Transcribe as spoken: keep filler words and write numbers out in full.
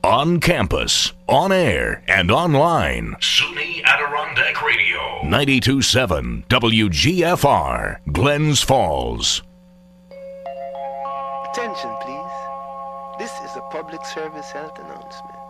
On campus, on air, and online. SUNY Adirondack Radio. ninety-two point seven W G F R, Glens Falls. Attention, please. This is a public service health announcement.